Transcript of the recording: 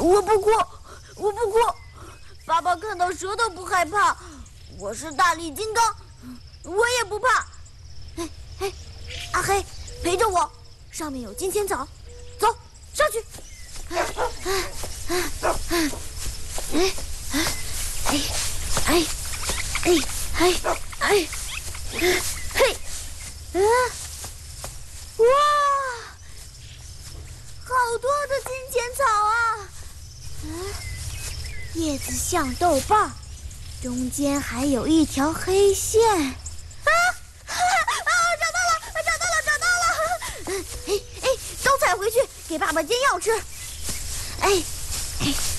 我不哭，我不哭。爸爸看到蛇都不害怕，我是大力金刚，我也不怕。哎，阿黑，陪着我，上面有金钱草，走上去。哇，好多的金钱草啊！叶子像豆瓣，中间还有一条黑线。找到了！都采回去给爸爸煎药吃。